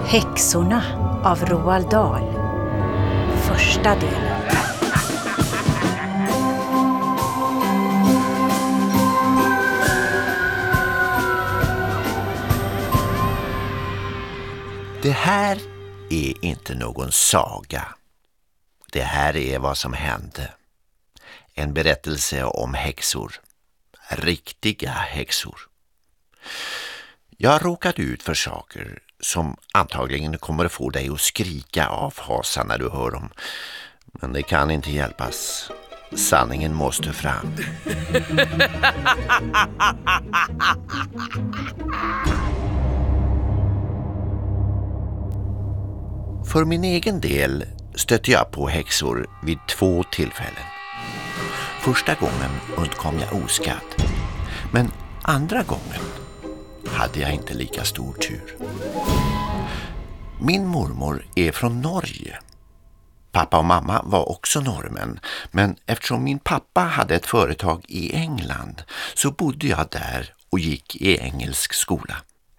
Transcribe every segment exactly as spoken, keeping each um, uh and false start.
Häxorna av Roald Dahl. Första delen. Det här är inte någon saga. Det här är vad som hände. En berättelse om häxor. Riktiga häxor. Jag råkade ut för saker som antagligen kommer att få dig att skrika av hasan när du hör dem. Men det kan inte hjälpas. Sanningen måste fram. För min egen del stötte jag på häxor vid två tillfällen. Första gången undkom jag oskadd. Men andra gången hade jag inte lika stor tur. Min mormor är från Norge. Pappa och mamma var också norrmän, men eftersom min pappa hade ett företag i England så bodde jag där och gick i engelsk skola.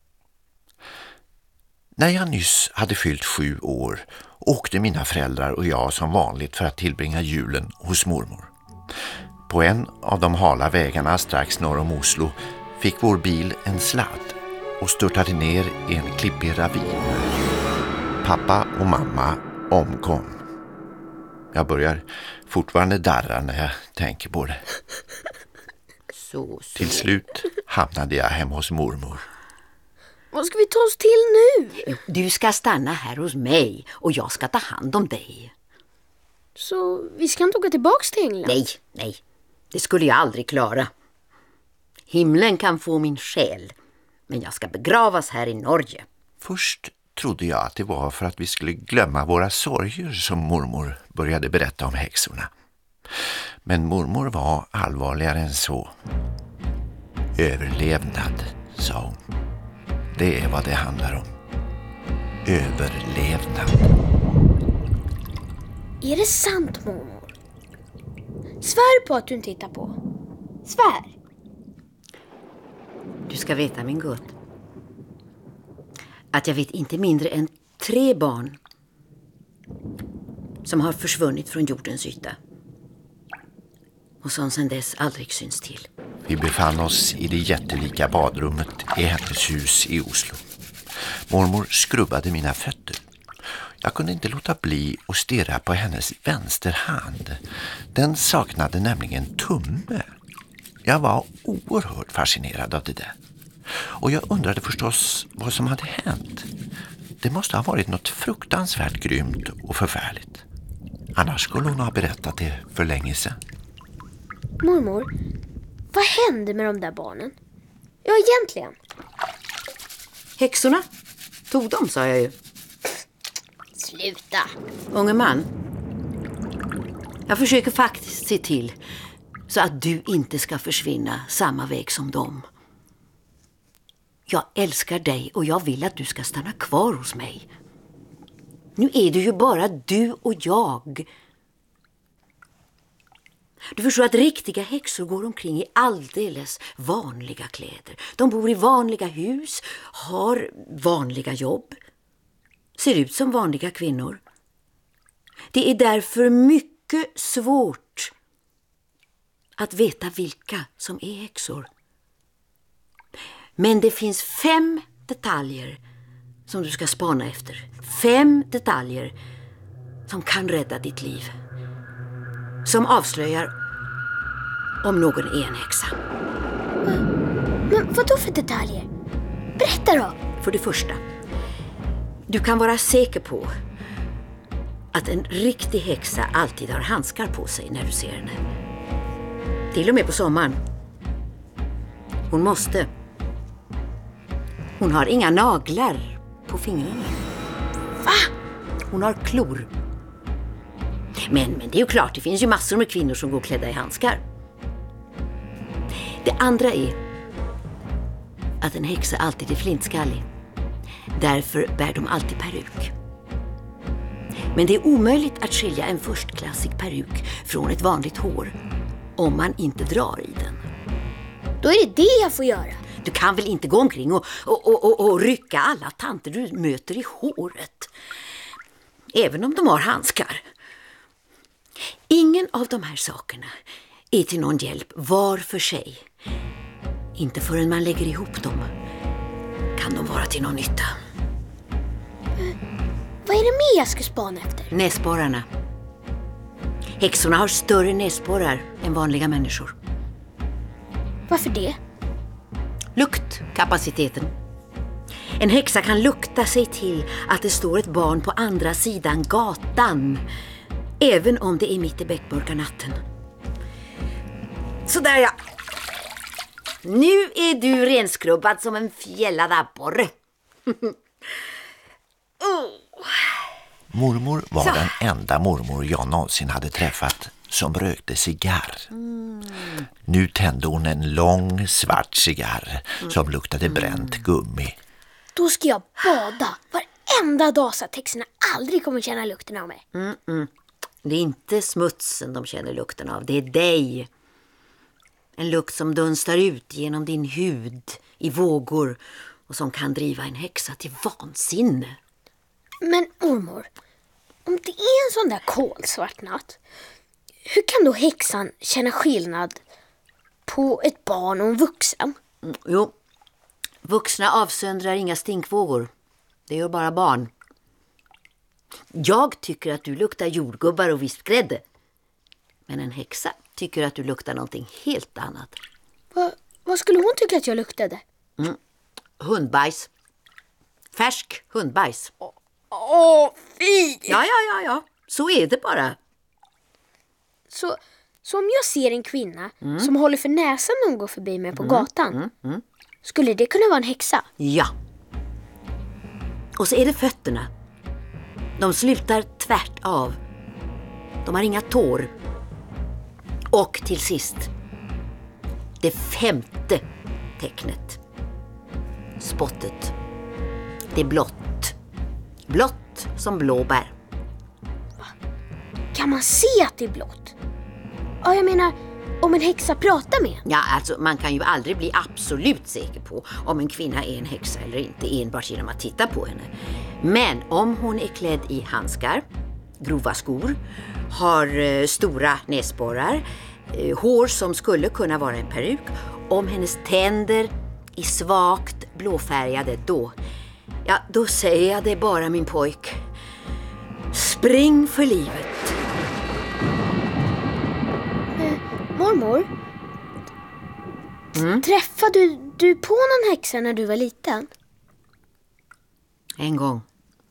När jag nyss hade fyllt sju år åkte mina föräldrar och jag som vanligt för att tillbringa julen hos mormor. På en av de hala vägarna strax norr om Oslo fick vår bil en sladd och störtade ner i en klippig ravin. Pappa och mamma omkom. Jag börjar fortfarande darra när jag tänker på det. Så, så. Till slut hamnade jag hemma hos mormor. Vad ska vi ta oss till nu? Du ska stanna här hos mig och jag ska ta hand om dig. Så vi ska inte åka tillbaks till England? Nej, nej. Det skulle jag aldrig klara. Himlen kan få min själ, men jag ska begravas här i Norge. Först trodde jag att det var för att vi skulle glömma våra sorger som mormor började berätta om häxorna. Men mormor var allvarligare än så. Överlevnad, sa hon. Det är vad det handlar om. Överlevnad. Är det sant, mormor? Svär på att du inte hittar på. Svär. Du ska veta, min gott, att jag vet inte mindre än tre barn som har försvunnit från jordens yta och som sedan dess aldrig syns till. Vi befann oss i det jättelika badrummet i hennes hus i Oslo. Mormor skrubbade mina fötter. Jag kunde inte låta bli att stirra på hennes vänsterhand. Den saknade nämligen tumme. Jag var oerhört fascinerad av det där. Och jag undrade förstås vad som hade hänt. Det måste ha varit något fruktansvärt grymt och förfärligt. Annars skulle hon ha berättat det för länge sedan. Mormor, vad hände med de där barnen? Ja, egentligen. Häxorna tog dem, sa jag ju. Sluta. Unge man, jag försöker faktiskt se till så att du inte ska försvinna samma väg som dem. Jag älskar dig och jag vill att du ska stanna kvar hos mig. Nu är det ju bara du och jag. Du förstår att riktiga häxor går omkring i alldeles vanliga kläder. De bor i vanliga hus, har vanliga jobb, ser ut som vanliga kvinnor. Det är därför mycket svårt att veta vilka som är häxor. Men det finns fem detaljer som du ska spana efter. Fem detaljer som kan rädda ditt liv. Som avslöjar om någon är en häxa. Men vad då för detaljer? Berätta då. För det första, du kan vara säker på att en riktig häxa alltid har handskar på sig när du ser henne. Till och med på sommaren. Hon måste. Hon har inga naglar på fingrarna. Va? Hon har klor. Men, men det är ju klart, det finns ju massor med kvinnor som går klädda i handskar. Det andra är att en häxa alltid är flintskallig. Därför bär de alltid peruk. Men det är omöjligt att skilja en förstklassig peruk från ett vanligt hår om man inte drar i den. Då är det det jag får göra. Du kan väl inte gå omkring och, och, och, och, och rycka alla tanter du möter i håret. Även om de har handskar. Ingen av de här sakerna är till någon hjälp var för sig. Inte förrän man lägger ihop dem kan de vara till någon nytta. Vad är det mer jag ska spana efter? Näsborrarna. Häxorna har större näsborrar än vanliga människor. Varför det? Luktkapaciteten. En häxa kan lukta sig till att det står ett barn på andra sidan gatan, även om det är mitt i bäckmörka natten. Sådär ja. Nu är du renskrubbad som en fjällad abborre. oh. Mormor var Så. den enda mormor jag någonsin hade träffat som rökte cigarr. Mm. Nu tände hon en lång svart cigarr mm. som luktade bränt gummi. Då ska jag bada varenda dag så att häxorna aldrig kommer känna lukten av mig. Mm, mm. Det är inte smutsen de känner lukten av, det är dig. En lukt som dunstar ut genom din hud i vågor och som kan driva en häxa till vansinne. Men mormor, om det är en sån där kolsvart natt, hur kan då häxan känna skillnad på ett barn och en vuxen? Mm, jo, vuxna avsöndrar inga stinkvågor. Det gör bara barn. Jag tycker att du luktar jordgubbar och vispgrädde. Men en häxa tycker att du luktar någonting helt annat. Va, vad skulle hon tycka att jag luktade? Mm. Hundbajs. Färsk hundbajs. Åh, åh fy! Ja, ja, ja, ja. Så är det bara. Så, så om jag ser en kvinna mm. som håller för näsan när hon går förbi mig på mm. gatan, Mm. Mm. skulle det kunna vara en häxa? Ja. Och så är det fötterna. De slutar tvärt av. De har inga tår. Och till sist, det femte tecknet. Spottet. Det är blått. Blått som blåbär. Kan man se att det är blått? Ja, jag menar, om en häxa pratar med. Ja, alltså man kan ju aldrig bli absolut säker på om en kvinna är en häxa eller inte enbart genom att titta på henne. Men om hon är klädd i handskar, grova skor, har eh, stora näsborrar, eh, hår som skulle kunna vara en peruk, om hennes tänder är svagt blåfärgade, då, ja, då säger jag det bara, min pojk. Spring för livet. Mormor, Mm. träffade du, du på någon häxa när du var liten? En gång.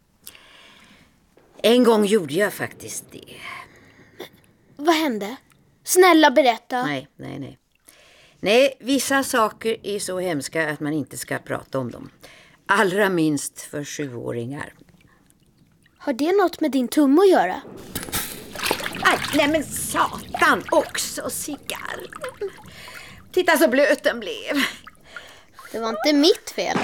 En gång gjorde jag faktiskt det. Vad hände? Snälla berätta. Nej, nej, nej. Nej, vissa saker är så hemska att man inte ska prata om dem. Allra minst för sjuåringar. Har det något med din tumme att göra? Aj, nej men satan också, cigarr. Titta så blöt den blev. Det var inte mitt fel.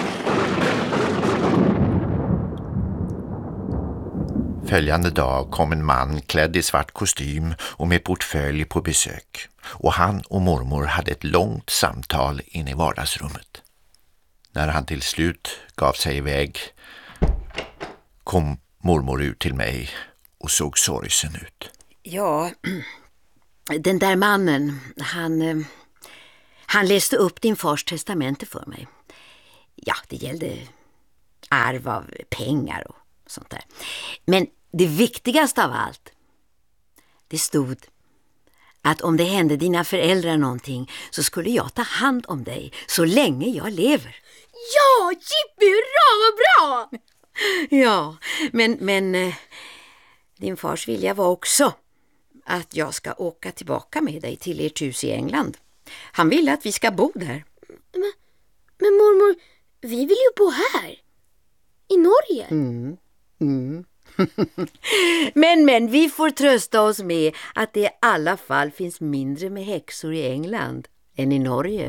Följande dag kom en man klädd i svart kostym och med portfölj på besök. Och han och mormor hade ett långt samtal inne i vardagsrummet. När han till slut gav sig iväg kom mormor ut till mig och såg sorgsen ut. Ja, den där mannen, han, han läste upp din fars testamente för mig. Ja, det gällde arv av pengar och sånt där. Men det viktigaste av allt, det stod att om det hände dina föräldrar någonting så skulle jag ta hand om dig så länge jag lever. Ja, jippi, hurra, vad bra! Ja, men, men eh, din fars vilja var också att jag ska åka tillbaka med dig till ert hus i England. Han ville att vi ska bo där. Men, men mormor, vi vill ju bo här. I Norge. Mm. Mm. men, men vi får trösta oss med att det i alla fall finns mindre med häxor i England än i Norge.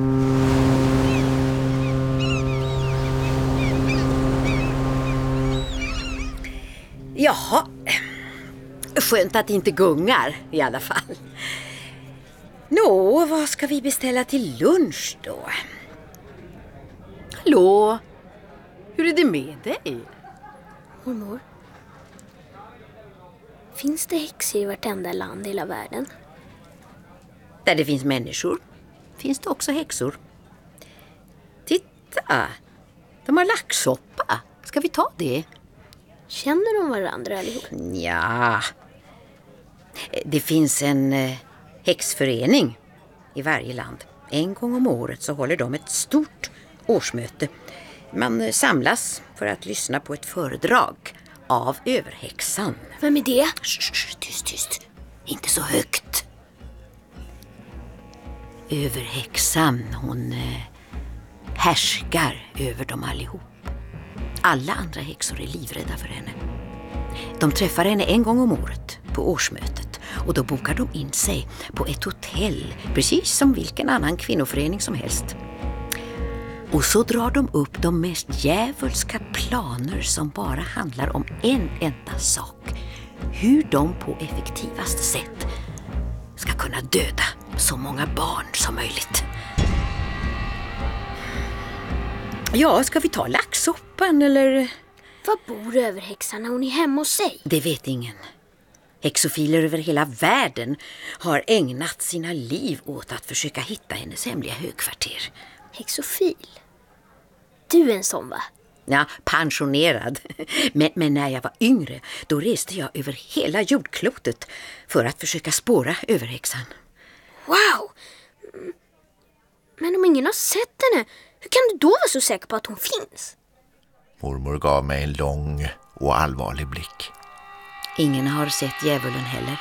Jaha, skönt att det inte gungar i alla fall. Nå, vad ska vi beställa till lunch då? Hallå? Hur är det med dig? Mormor. Finns det häxor i vartenda land i hela världen? Där det finns människor finns det också häxor. Titta, de har laxsoppa. Ska vi ta det? Känner de varandra allihop? Ja, det finns en eh, häxförening i varje land. En gång om året så håller de ett stort årsmöte. Man eh, samlas för att lyssna på ett föredrag av överhäxan. Vem är det? Shh, tyst, tyst. Inte så högt. Överhäxan, hon eh, härskar över dem allihop. Alla andra häxor är livrädda för henne. De träffar henne en gång om året på årsmötet och då bokar de in sig på ett hotell, precis som vilken annan kvinnoförening som helst. Och så drar de upp de mest djävulska planer som bara handlar om en enda sak. Hur de på effektivaste sätt ska kunna döda så många barn som möjligt. Ja, ska vi ta laxsoppan eller? Var bor överhäxan när hon är hemma hos sig? Det vet ingen. Häxofiler över hela världen har ägnat sina liv åt att försöka hitta hennes hemliga högkvarter. Häxofil? Du är en sån, va? Ja, pensionerad. Men, men när jag var yngre, då reste jag över hela jordklotet för att försöka spåra överhäxan. Wow! Men om ingen har sett henne, hur kan du då vara så säker på att hon finns? Mormor gav mig en lång och allvarlig blick. Ingen har sett djävulen heller.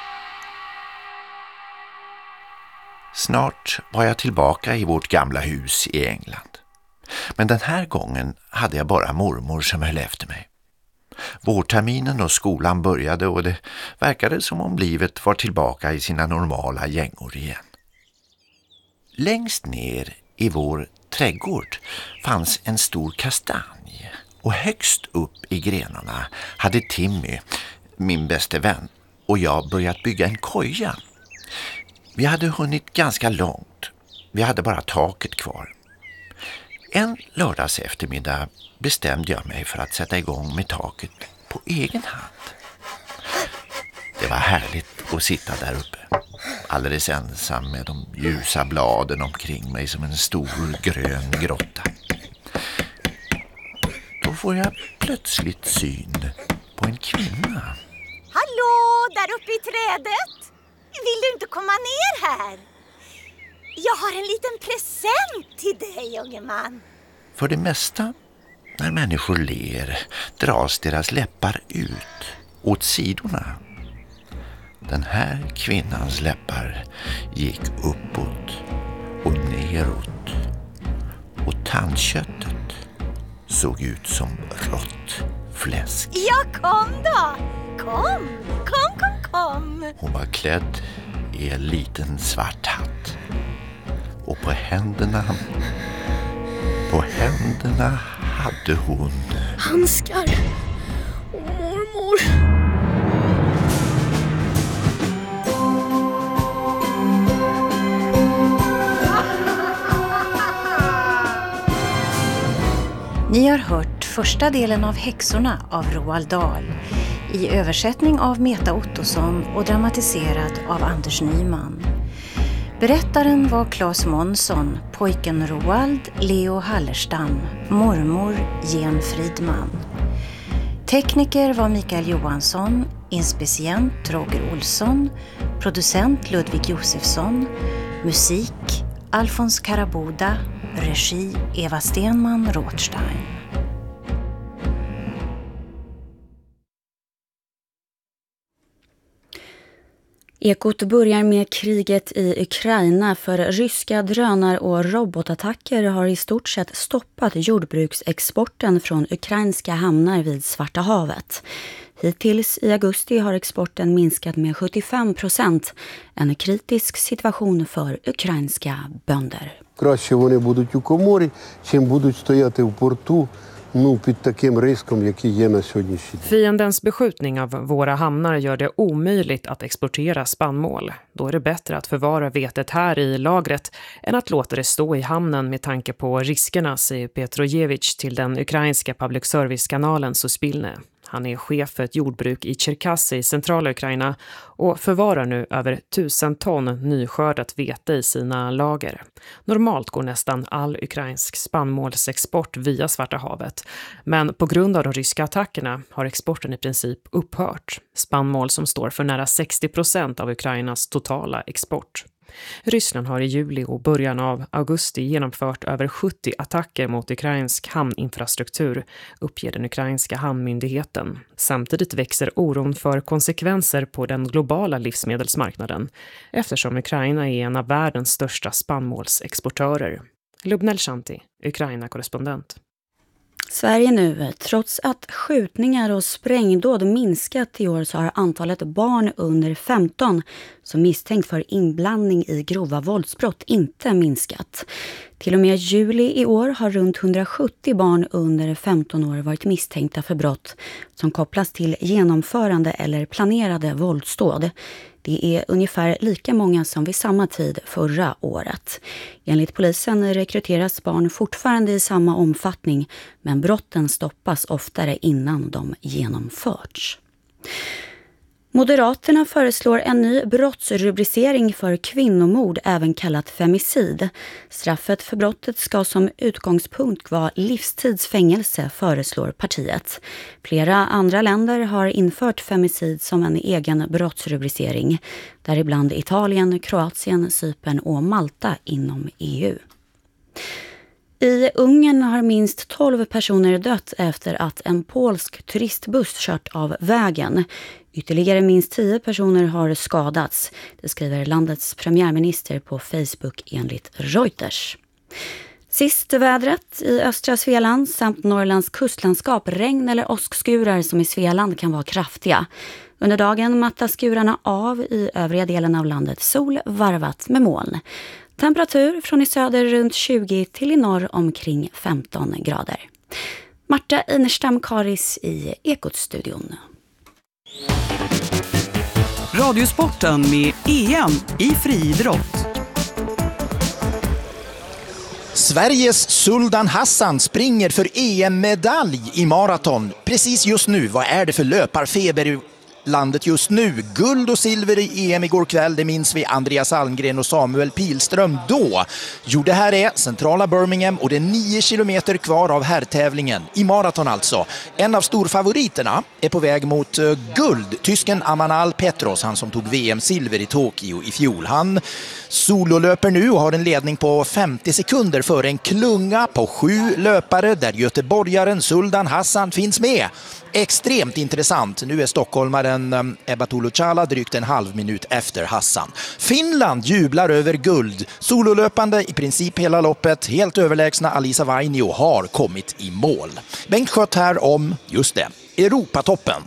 Snart var jag tillbaka i vårt gamla hus i England. Men den här gången hade jag bara mormor som höll efter mig. Vårterminen och skolan började och det verkade som om livet var tillbaka i sina normala gängor igen. Längst ner i vår trädgård fanns en stor kastanj och högst upp i grenarna hade Timmy, min bäste vän, och jag börjat bygga en koja. Vi hade hunnit ganska långt. Vi hade bara taket kvar. En lördags eftermiddag bestämde jag mig för att sätta igång med taket på egen hand. Det var härligt att sitta där uppe, alldeles ensam med de ljusa bladen omkring mig som en stor grön grotta. Då får jag plötsligt syn på en kvinna. Hallå, där uppe i trädet! Vill du inte komma ner här? Jag har en liten present till dig, unge man. För det mesta, när människor ler, dras deras läppar ut åt sidorna. Den här kvinnans läppar gick uppåt och neråt. Och tandköttet såg ut som rått fläsk. Ja, kom då! Kom, kom, kom, kom! Hon var klädd i en liten svart hatt. Och på händerna, på händerna hade hon... handskar. Och mormor. Ni har hört första delen av Häxorna av Roald Dahl i översättning av Meta Ottosson och dramatiserad av Anders Nyman. Berättaren var Claes Månsson, pojken Roald, Leo Hallerstam, mormor Jen Fridman. Tekniker var Mikael Johansson, inspicient Roger Olsson, producent Ludvig Josefsson, musik Alfons Karaboda, regi Eva Stenman Rothstein. Ekot börjar med kriget i Ukraina, för ryska drönar- och robotattacker har i stort sett stoppat jordbruksexporten från ukrainska hamnar vid Svarta havet. Hittills i augusti har exporten minskat med sjuttiofem procent, en kritisk situation för ukrainska bönder. Краще вони будуть у коморі, чим будуть стояти в порту Fiendens beskjutning av våra hamnar gör det omöjligt att exportera spannmål. Då är det bättre att förvara vetet här i lagret än att låta det stå i hamnen med tanke på riskerna, säger Petrojevich till den ukrainska public service-kanalen Suspilne. Han är chef för ett jordbruk i Cherkasy i centrala Ukraina och förvarar nu över tusen ton nyskördat vete i sina lager. Normalt går nästan all ukrainsk spannmålsexport via Svarta havet, men på grund av de ryska attackerna har exporten i princip upphört. Spannmål som står för nära sextio procent av Ukrainas totala export. Ryssland har i juli och början av augusti genomfört över sjuttio attacker mot ukrainsk hamninfrastruktur, uppger den ukrainska hamnmyndigheten. Samtidigt växer oron för konsekvenser på den globala livsmedelsmarknaden, eftersom Ukraina är en av världens största spannmålsexportörer. Lubnel Shanti, Ukraina-korrespondent. Sverige nu. Trots att skjutningar och sprängdåd minskat i år så har antalet barn under femton som misstänkt för inblandning i grova våldsbrott inte minskat. Till och med juli i år har runt hundrasjuttio barn under femton år varit misstänkta för brott som kopplas till genomförande eller planerade våldsdåd. Det är ungefär lika många som vid samma tid förra året. Enligt polisen rekryteras barn fortfarande i samma omfattning, men brotten stoppas oftare innan de genomförts. Moderaterna föreslår en ny brottsrubricering för kvinnomord, även kallat femicid. Straffet för brottet ska som utgångspunkt vara livstidsfängelse, föreslår partiet. Flera andra länder har infört femicid som en egen brottsrubricering, däribland Italien, Kroatien, Cypern och Malta inom E U. I Ungern har minst tolv personer dött efter att en polsk turistbuss kört av vägen. Ytterligare minst tio personer har skadats. Det skriver landets premiärminister på Facebook enligt Reuters. Sist vädret i östra Svealand samt Norrlands kustlandskap, regn eller åskskurar som i Svealand kan vara kraftiga. Under dagen mattas skurarna av i övriga delen av landet, sol varvat med moln. Temperatur från i söder runt tjugo till i norr omkring femton grader. Marta Einerstam Karis i Ekot-studion. Radiosporten med E M i friidrott. Sveriges Suldan Hassan springer för E M-medalj i maraton. Precis just nu, vad är det för löparfeber i landet just nu? Guld och silver i E M igår kväll, det minns vi. Andreas Almgren och Samuel Pilström då. Jo, det här är centrala Birmingham och det är nio kilometer kvar av herrtävlingen. I maraton alltså. En av storfavoriterna är på väg mot uh, guld. Tysken Amanal Petros, han som tog V M-silver i Tokyo i fjol. Han sololöper nu och har en ledning på femtio sekunder för en klunga på sju löpare där göteborgaren Suldan Hassan finns med. Extremt intressant. Nu är stockholmaren Ebba Tuluchala drygt en halv minut efter Hassan. Finland jublar över guld. Sololöpande i princip hela loppet. Helt överlägsna Alisa Vainio har kommit i mål. Bengt Skött här om, just det, Europatoppen.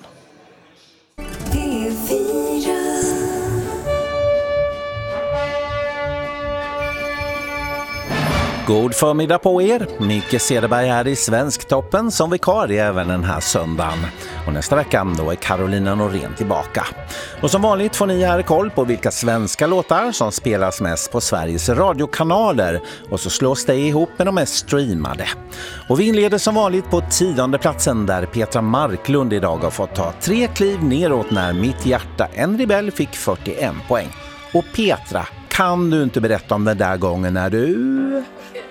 God förmiddag på er. Micke Cederberg här i Svensktoppen som vikarie även den här söndagen. Och nästa vecka då är Carolina Norén tillbaka. Och som vanligt får ni här koll på vilka svenska låtar som spelas mest på Sveriges radiokanaler. Och så slås det ihop med de mest streamade. Och vi inleder som vanligt på tionde platsen där Petra Marklund idag har fått ta tre kliv neråt när Mitt hjärta en rebell fick fyrtioen poäng. Och Petra, kan du inte berätta om den där gången när du...